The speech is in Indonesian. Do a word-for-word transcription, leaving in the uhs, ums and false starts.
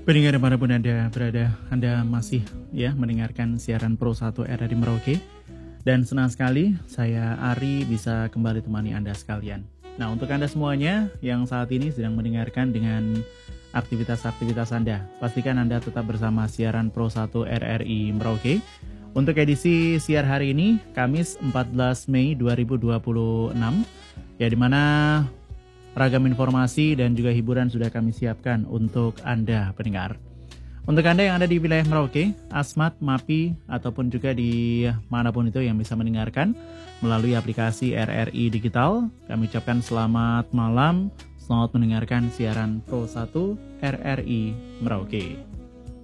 Pendengar dimanapun Anda berada, Anda masih ya mendengarkan siaran Pro satu R R I Merauke. Dan senang sekali saya Ari bisa kembali temani Anda sekalian. Nah, untuk Anda semuanya yang saat ini sedang mendengarkan dengan aktivitas-aktivitas Anda, pastikan Anda tetap bersama siaran Pro satu R R I Merauke. Untuk edisi siar hari ini, Kamis empat belas Mei dua ribu dua puluh enam, ya di mana ragam informasi dan juga hiburan sudah kami siapkan untuk Anda pendengar. Untuk Anda yang ada di wilayah Merauke, Asmat, Mapi, ataupun juga di manapun itu yang bisa mendengarkan melalui aplikasi R R I Digital, kami ucapkan selamat malam, selamat mendengarkan siaran Pro satu R R I Merauke.